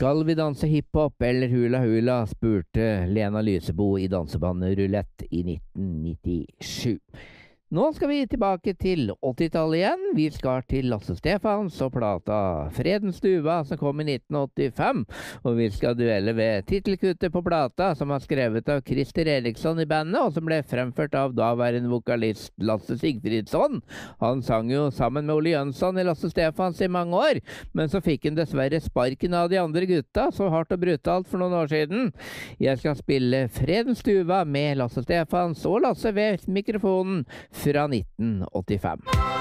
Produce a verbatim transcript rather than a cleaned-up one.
Skal vi danse hiphop eller hula hula, spurte Lena Lysebo i dansebandet Rulett i nitten nittisju. Nå skal vi tilbake til åttitallet igjen. Vi skal til Lasse Stefans og plata Fredens Duva som kom i nitten åttifem. Og vi skal duelle ved titelkuttet på plata som er skrevet av Christer Eriksson i bandet, og som ble fremført av daværende vokalist Lasse Sigfridsson. Han sang jo sammen med Ole Jönsson i Lasse Stefans i mange år, men så fikk han dessverre sparken av de andre gutta så hardt og brutalt for noen år siden. Jeg skal spille Fredens Duva med Lasse Stefans og Lasse ved mikrofonen fra nitten åttifem.